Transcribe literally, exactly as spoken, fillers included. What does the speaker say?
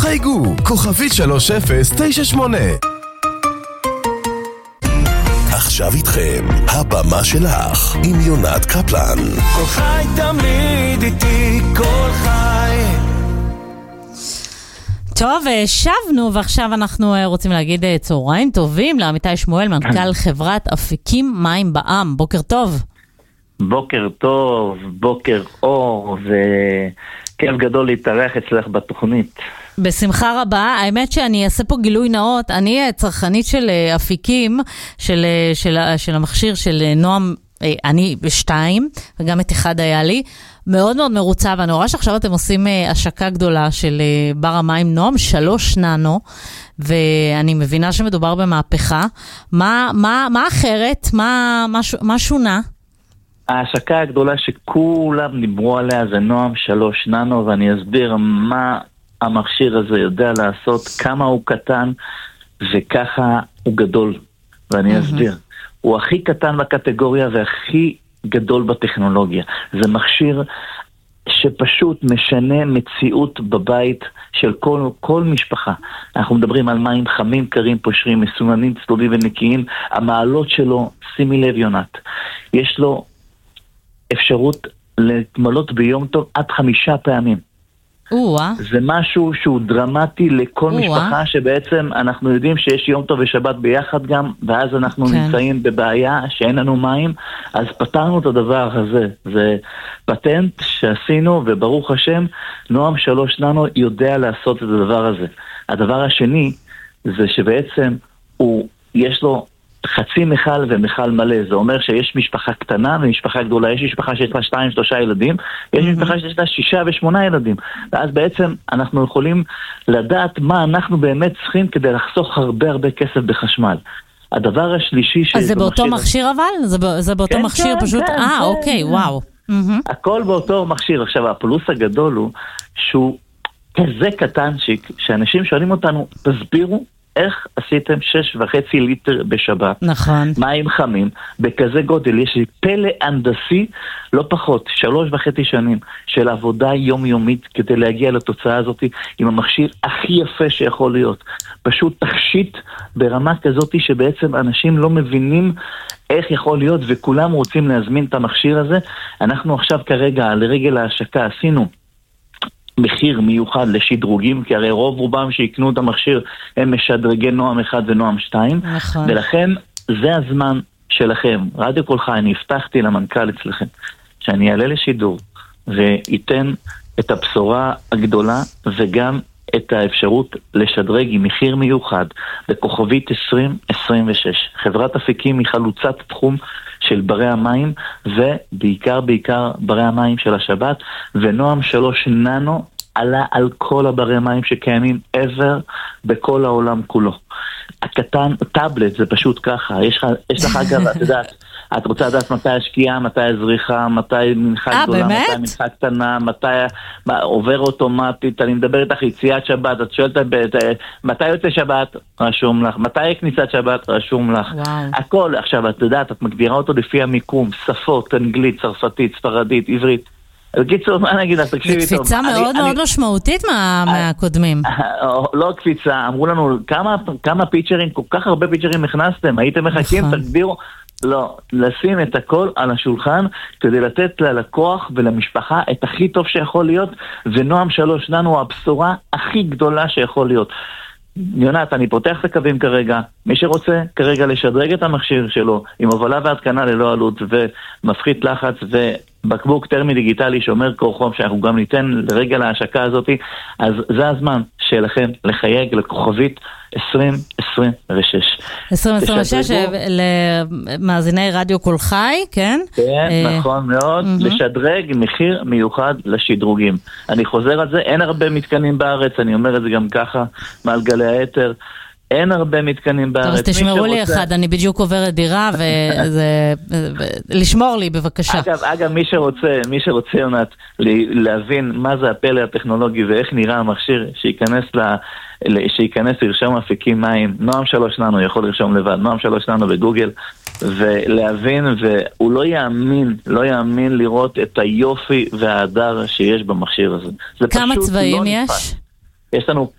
חייגו, כוכבית שלוש אפס תשע שמונה. עכשיו איתכם, הבמה שלך, עם יונת קפלן. כל חי תמיד איתי, כל חי. טוב, שבנו, ועכשיו אנחנו רוצים להגיד צהריים טובים לעמיתי שמואל, מנכ"ל חברת אפיקים מים בע"מ. בוקר טוב. בוקר טוב, בוקר אור, וכיף גדול להתארח אצלך בתוכנית. בשמחה רבה. האמת שאני אעשה פה גילוי נאות, אני צרכנית של אפיקים, של, של, של המכשיר של נועם, אני בשתיים, וגם את אחד היה לי, מאוד מאוד מרוצה, ואני רואה שעכשיו אתם עושים השקה גדולה של בר המים נועם שלוש ננו, ואני מבינה שמדובר במהפכה. מה, מה, מה אחרת? מה, מה, מה שונה? ההשקה הגדולה שכולם דיברו עליה זה נועם שלוש ננו, ואני אסביר מה המכשיר הזה יודע לעשות, כמה הוא קטן וככה הוא גדול, ואני אסביר. הוא הכי קטן בקטגוריה והכי גדול בטכנולוגיה. זה מכשיר שפשוט משנה מציאות בבית של כל, כל משפחה. אנחנו מדברים על מים חמים, קרים, פושרים, מסומנים, צלולים ונקיים. המעלות שלו, שימי לב יונת, יש לו אפשרות להתמלות ביום טוב עד חמישה פעמים. או-אה. זה משהו שהוא דרמטי לכל או-אה. משפחה, שבעצם אנחנו יודעים שיש יום טוב ושבת ביחד גם, ואז אנחנו כן. נמצאים בבעיה שאין לנו מים, אז פתרנו את הדבר הזה. זה פטנט שעשינו, וברוך השם, נועם שלוש ננו יודע לעשות את הדבר הזה. הדבר השני, זה שבעצם הוא, יש לו חצי מחל ומחל מלא. זה אומר שיש משפחה קטנה ומשפחה גדולה. יש משפחה שיש לה שתיים, שלושה ילדים, יש mm-hmm. משפחה שיש לה שישה ושמונה ילדים. ואז בעצם אנחנו יכולים לדעת מה אנחנו באמת צריכים כדי לחסוך הרבה הרבה כסף בחשמל. הדבר השלישי... אז זה באותו מכשיר אבל? זה, ב- זה באותו כן, מכשיר כן, פשוט? כן, אה, כן, אוקיי, כן. וואו. Mm-hmm. הכל באותו מכשיר. עכשיו, הפלוס הגדול הוא שהוא כזה קטנצ'יק, שאנשים שואלים אותנו, תסבירו, איך עשיתם שש וחצי ליטר בשבת? נכון. מים חמים, בכזה גודל. יש לי פלא הנדסי, לא פחות, שלוש וחצי שנים של עבודה יומיומית כדי להגיע לתוצאה הזאת עם המכשיר הכי יפה שיכול להיות. פשוט תכשיט ברמה כזאת שבעצם אנשים לא מבינים איך יכול להיות, וכולם רוצים להזמין את המכשיר הזה. אנחנו עכשיו כרגע, לרגל ההשקה, עשינו מחיר מיוחד לשדרוגים, כי הרי רוב רובם שיקנו את המכשיר הם משדרגי נועם אחד ונועם שתיים, נכון. ולכן זה הזמן שלכם. רדיו כל חי, אני הבטחתי למנכ"ל אצלכם שאני אעלה לשידור וייתן את הבשורה הגדולה וגם את האפשרות לשדרג עם מחיר מיוחד בכוכבית עשרים עשרים ושש. חברת אפיקים היא חלוצת תחום של ברי המים, ובעיקר בעיקר ברי המים של השבת, ונועם שלוש ננו עלה על כל הברי המים שקיימים ever בכל העולם כולו. הקטן, טאבלט, זה פשוט ככה. יש לך, יש לך אגב, את יודעת, את רוצה לדעת מתי השקיעה, מתי הזריחה, מתי מנחה גדולה, מתי מנחה קטנה, מתי עובר אוטומטית. אני מדבר איתך יציאת שבת, את שואלת מתי יוצא שבת, רשום לך, מתי כניסת שבת, רשום לך. וואו. הכל. עכשיו, את יודעת, את מגדירה אותו לפי המיקום, שפות, אנגלית, צרפתית, ספרדית, עברית. בקיצור, מה נגיד, אז תקשיבי טוב. זה קפיצה מאוד מאוד משמעותית מהקודמים. לא קפיצה, אמרו לנו כמה פיצ'רים, כל כך הרבה פיצ'רים הכנסתם, הייתם מחכים, תגדירו. לא, לשים את הכל על השולחן כדי לתת ללקוח ולמשפחה את הכי טוב שיכול להיות, ונועם שלוש ננו הבשורה הכי גדולה שיכול להיות. יונת, אני פותח את הקווים כרגע, מי שרוצה כרגע לשדרג את המכשיר שלו עם הובלה והתקנה ללא עלות ומפחית לחץ ובקבוק טרמי דיגיטלי שאומר קורחום שאנחנו גם ניתן לרגע להשקה הזאת, אז זה הזמן שלכם לחייג לכוכבית עשרים עשרים ושש. עשרים עשרים ושש למאזיני רדיו כל חי, כן? כן, נכון מאוד. לשדרג מחיר מיוחד לשדרוגים. אני חוזר על זה, אין הרבה מתקנים בארץ, אני אומר את זה גם ככה מעל גלי היתר, אין הרבה מתקנים בארץ. טוב, אז תשמרו לי אחד, אני בדיוק עוברת דירה, ולשמור לי בבקשה. אגב, אגב, מי שרוצה, מי שרוצה יונת, להבין מה זה הפלא הטכנולוגי ואיך נראה המכשיר, שייכנס ל... שייכנס לרשום אפיקים מים, נועם שלוש ננו יכול לרשום לבד, נועם שלוש ננו בגוגל, ולהבין, והוא לא יאמין, לא יאמין לראות את היופי וההדר שיש במכשיר הזה. כמה צבעים יש? יש לנו